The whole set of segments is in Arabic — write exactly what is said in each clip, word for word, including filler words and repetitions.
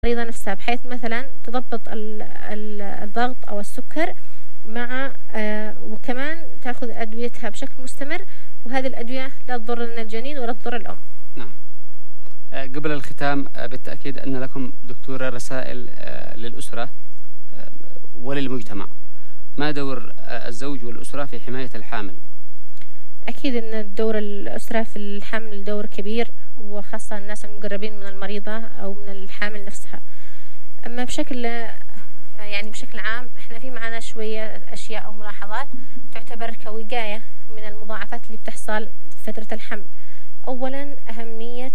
المريضة نفسها، بحيث مثلا تضبط الضغط أو السكر مع آه وكمان تأخذ أدويتها بشكل مستمر، وهذه الأدوية لا تضر لنا الجنين ولا تضر الأم. نعم. آه قبل الختام آه بالتأكيد أن لكم دكتورة رسائل آه للأسرة آه وللمجتمع. ما دور آه الزوج والأسرة في حماية الحامل؟ أكيد أن دور الأسرة في الحمل دور كبير، وخاصة الناس المقربين من المريضة أو من الحامل نفسها. أما بشكل يعني بشكل عام إحنا في معنا شوية أشياء أو ملاحظات تعتبر كوقاية من المضاعفات اللي بتحصل في فترة الحمل. أولا أهمية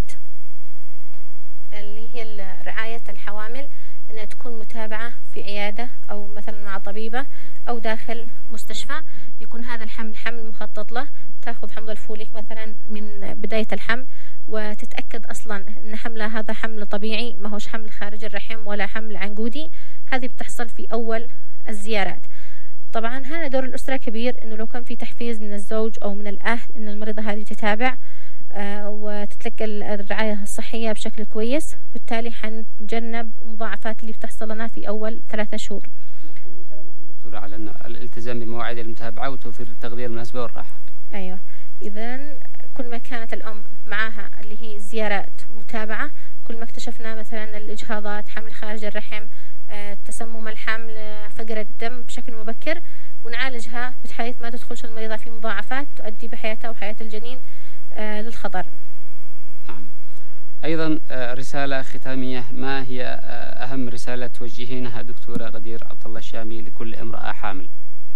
اللي هي رعاية الحوامل، أنها تكون متابعة في عيادة أو مثلا مع طبيبة أو داخل مستشفى، يكون هذا الحمل حمل مخطط له، تأخذ حمض الفوليك مثلا من بداية الحمل، وتتأكد أصلا أن حملها هذا حمل طبيعي، ما هوش حمل خارج الرحم ولا حمل عنقودي. هذه بتحصل في أول الزيارات. طبعا هنا دور الأسرة كبير، أنه لو كان في تحفيز من الزوج أو من الأهل أن المريضة هذه تتابع آه وتتلقى الرعاية الصحية بشكل كويس، بالتالي حنتجنب مضاعفات اللي بتحصل لنا في أول ثلاثة شهور. نفهم من كلامكم دكتورة على أن الالتزام بمواعيد المتابعة وتوفير التغذية المناسبة والراحة. أيوة، إذن كل ما كانت الأم معها اللي هي الزيارات متابعة، كل ما اكتشفنا مثلا الإجهاضات، حمل خارج الرحم، آه، تسمم الحمل، فقر الدم بشكل مبكر، ونعالجها بحيث ما تدخلش المريضة في مضاعفات تؤدي بحياتها وحياة الجنين آه للخطر. نعم. أيضا آه رسالة ختامية، ما هي آه أهم رسالة توجهينها دكتورة غدير عبد الله الشامي لكل امرأة حامل؟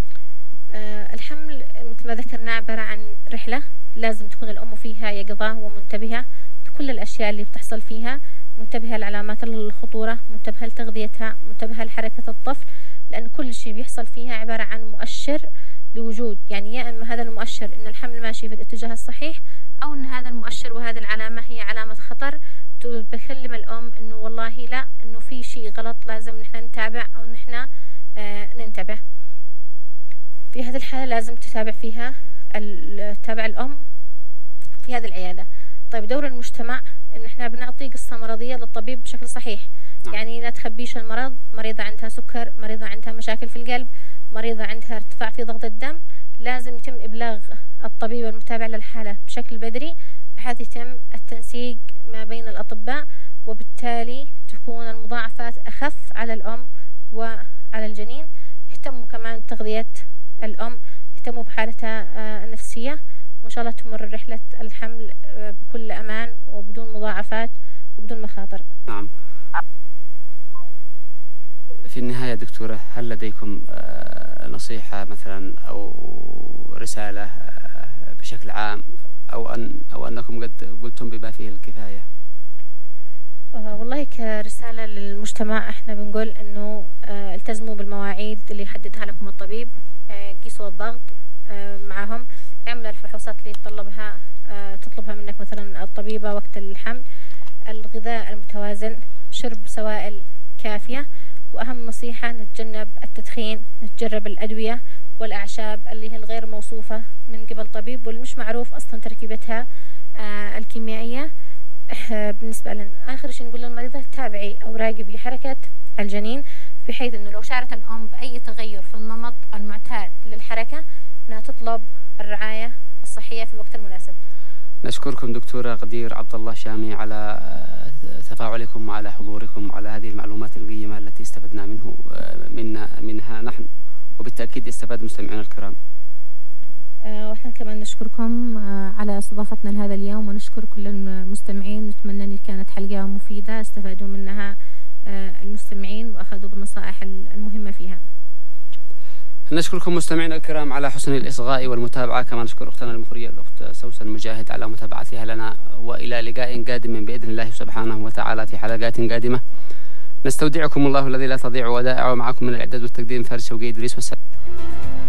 آه الحمل مثل ما ذكرنا عبارة عن رحلة، لازم تكون الأم فيها يقظة ومنتبهة بكل الأشياء اللي بتحصل فيها، منتبهة لعلامات الخطورة، منتبهة لتغذيتها، منتبهة لحركة الطفل، لأن كل شيء بيحصل فيها عبارة عن مؤشر لوجود، يعني يا إما هذا المؤشر إن الحمل ماشي في الاتجاه الصحيح، أو إن هذا المؤشر وهذه العلامة هي علامة خطر بكلم الأم إنه والله لا، إنه في شيء غلط، لازم نحن نتابع أو نحن آه ننتبه. في هذه الحالة لازم تتابع فيها تتابع الأم في هذه العيادة. طيب دور المجتمع إن إحنا بنعطي قصة مرضية للطبيب بشكل صحيح، نعم. يعني لا تخبيش المرض، مريضة عندها سكر، مريضة عندها مشاكل في القلب، مريضة عندها ارتفاع في ضغط الدم، لازم يتم إبلاغ الطبيب المتابع للحالة بشكل بدري، بحيث يتم التنسيق ما بين الأطباء، وبالتالي تكون المضاعفات أخف على الأم وعلى الجنين. يهتموا كمان بتغذية الأم، يهتموا بحالتها النفسية، وإن شاء الله تمر رحلة الحمل بكل أمان وبدون مضاعفات وبدون مخاطر. نعم. في النهاية دكتورة، هل لديكم نصيحة مثلا أو رسالة بشكل عام، أو أن أو أنكم قد قلتم بما فيه الكفاية؟ والله كرسالة للمجتمع احنا بنقول إنه التزموا بالمواعيد اللي يحددها لكم الطبيب، قيسوا الضغط معهم، اعملوا الفحوصات اللي تطلبها تطلبها منك مثلا الطبيبة وقت الحمل، الغذاء المتوازن، شرب سوائل كافية، وأهم نصيحة نتجنب التدخين، نتجرب الأدوية والأعشاب اللي هي الغير موصوفة من قبل طبيب واللي مش معروف أصلا تركيبتها آه الكيميائية. آه بالنسبة لنا آخر شيء نقول للمريضة تابعي أو راقبي حركة الجنين، بحيث أنه لو شعرت الأم بأي تغير في النمط المعتاد للحركة أنها تطلب الرعاية الصحية في الوقت المناسب. نشكركم دكتورة غدير عبد الله الشامي على تفاعلكم وعلى حضوركم وعلى هذه المعلومات القيمة التي استفدنا منه منا منها نحن، وبالتأكيد استفاد مستمعينا الكرام. أه وإحنا كمان نشكركم أه على استضافتنا لهذا اليوم، ونشكر كل المستمعين، نتمنى أن كانت حلقة مفيدة استفادوا منها أه المستمعين وأخذوا بالنصائح المهمة فيها. نشكركم مستمعينا الكرام على حسن الإصغاء والمتابعة، كما نشكر أختنا المخرجة الأخت سوسن مجاهد على متابعتها لنا، وإلى لقاء قادم بإذن الله سبحانه وتعالى في حلقات قادمة. نستودعكم الله الذي لا تضيع ودائعه، ومعكم من الإعداد والتقديم فارس وقيد إدريس، والسلام.